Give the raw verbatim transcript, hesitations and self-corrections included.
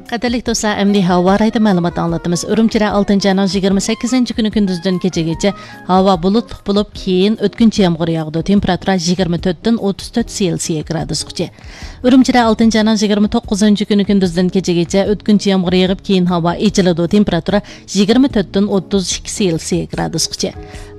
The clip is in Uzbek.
Qadirlik do'stlar, endi havo rayida ma'lumot anglatamiz. Urumchida oltinchi ayning yigirma sakkizinchi kuni kunduzdan kechagacha havo bulutli bo'lib, keyin o'tkinchi yomg'ir yog'di. Temperatura yigirma to'rt dan o'ttiz to'rt Selsiya gradusgacha. Urumchida oltinchi ayning yigirma to'qqizinchi kuni kunduzdan kechagacha o'tkinchi yomg'ir yog'ib, keyin havo echiladi. Temperatura yigirma to'rt dan o'ttiz ikki Selsiya gradusgacha.